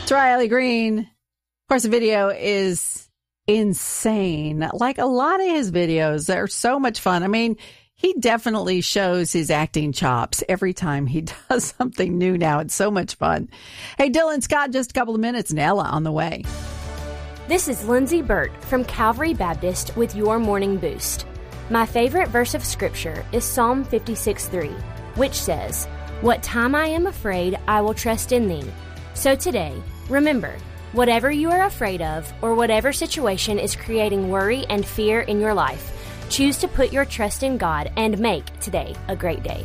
It's Riley Green. Of course, the video is insane. Like a lot of his videos, they're so much fun. I mean, he definitely shows his acting chops every time he does something new now. It's so much fun. Hey, Dylan Scott, just a couple of minutes, and Ella on the way. This is Lindsay Burt from Calvary Baptist with your Morning Boost. My favorite verse of Scripture is Psalm 56:3, which says, "What time I am afraid, I will trust in thee." So today, remember, whatever you are afraid of or whatever situation is creating worry and fear in your life, choose to put your trust in God and make today a great day.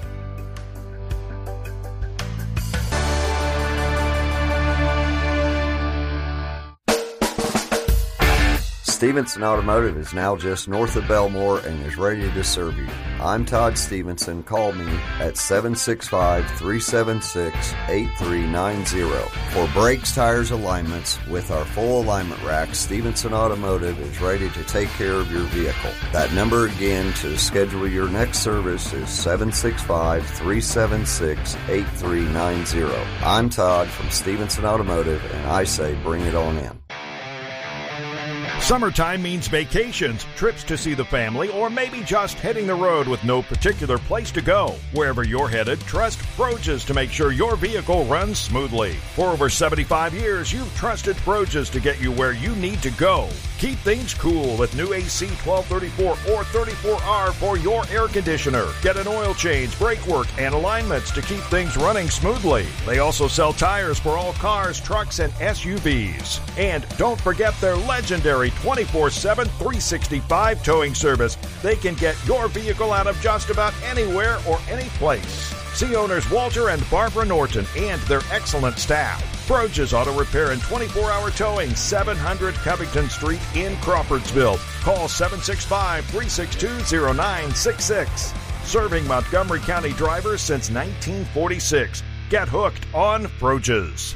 Stevenson Automotive is now just north of Belmore and is ready to serve you. I'm Todd Stevenson. Call me at 765-376-8390. For brakes, tires, alignments, with our full alignment rack, Stevenson Automotive is ready to take care of your vehicle. That number again to schedule your next service is 765-376-8390. I'm Todd from Stevenson Automotive, and I say bring it on in. Summertime means vacations, trips to see the family, or maybe just hitting the road with no particular place to go. Wherever you're headed, trust Froges to make sure your vehicle runs smoothly. For over 75 years, you've trusted Froges to get you where you need to go. Keep things cool with new AC 1234 or 34R for your air conditioner. Get an oil change, brake work, and alignments to keep things running smoothly. They also sell tires for all cars, trucks, and SUVs. And don't forget their legendary 24/7, 365 towing service. They can get your vehicle out of just about anywhere or any place. See owners Walter and Barbara Norton and their excellent staff. Froges Auto Repair and 24-hour towing, 700 Covington Street in Crawfordsville. Call 765-362-0966. Serving Montgomery County drivers since 1946. Get hooked on Froges.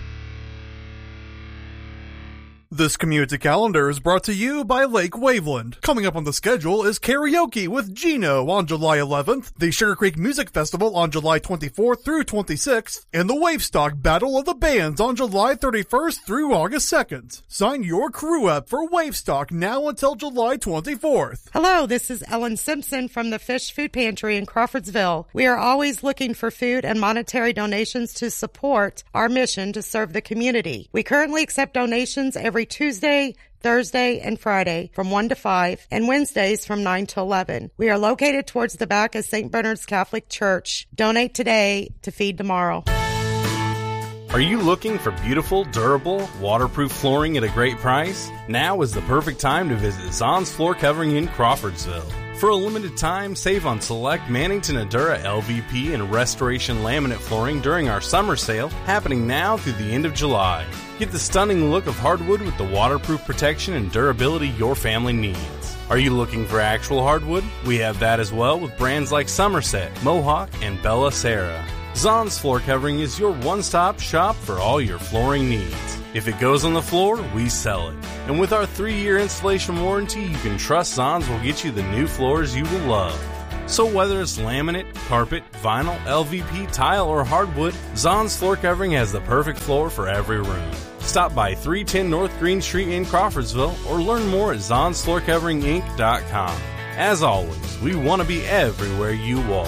This community calendar is brought to you by Lake Waveland. Coming up on the schedule is karaoke with Gino on July 11th, the Sugar Creek Music Festival on July 24th through 26th, and the Wavestock Battle of the Bands on July 31st through August 2nd. Sign your crew up for Wavestock now until July 24th. Hello, this is Ellen Simpson from the Fish Food Pantry in Crawfordsville. We are always looking for food and monetary donations to support our mission to serve the community. We currently accept donations every Tuesday, Thursday, and Friday from 1 to 5, and Wednesdays from 9 to 11. We are located towards the back of St. Bernard's Catholic Church. Donate today to feed tomorrow. Are you looking for beautiful, durable, waterproof flooring at a great price? Now is the perfect time to visit Zahn's Floor Covering in Crawfordsville. For a limited time, save on select Mannington Endura LVP and Restoration Laminate flooring during our summer sale, happening now through the end of July. Get the stunning look of hardwood with the waterproof protection and durability your family needs. Are you looking for actual hardwood? We have that as well with brands like Somerset, Mohawk, and Bella Serra. Zahn's Floor Covering is your one-stop shop for all your flooring needs. If it goes on the floor, we sell it. And with our 3-year installation warranty, you can trust Zahn's will get you the new floors you will love. So whether it's laminate, carpet, vinyl, LVP, tile, or hardwood, Zahn's Floor Covering has the perfect floor for every room. Stop by 310 North Green Street in Crawfordsville or learn more at Zahn'sFloorCoveringInc.com. As always, we want to be everywhere you walk.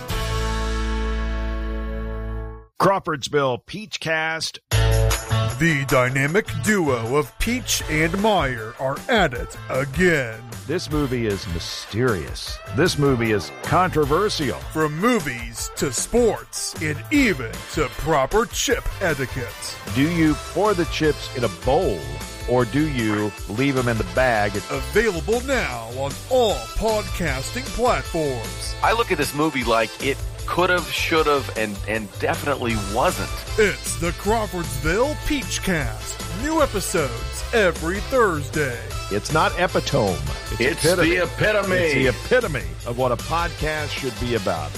Crawfordsville Peachcast. The dynamic duo of Peach and Meyer are at it again. This movie is mysterious. This movie is controversial. From movies to sports and even to proper chip etiquette. Do you pour the chips in a bowl or do you leave them in the bag? Available now on all podcasting platforms. I look at this movie like it could have, should have, and definitely wasn't. It's the Crawfordsville Peachcast. New episodes every Thursday. It's not epitome. It's the epitome. It's the epitome of what a podcast should be about.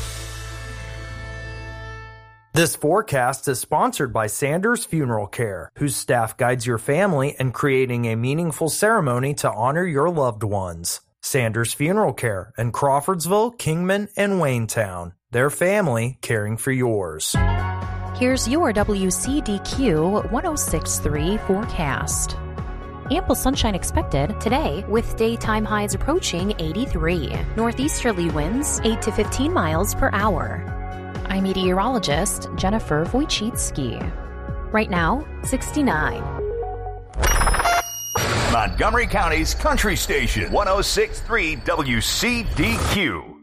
This forecast is sponsored by Sanders Funeral Care, whose staff guides your family in creating a meaningful ceremony to honor your loved ones. Sanders Funeral Care in Crawfordsville, Kingman, and Waynetown. Their family caring for yours. Here's your WCDQ 106.3 forecast. Ample sunshine expected today with daytime highs approaching 83. Northeasterly winds 8 to 15 miles per hour. I'm meteorologist Jennifer Wojcicki. Right now, 69. Montgomery County's Country Station, 106.3 WCDQ.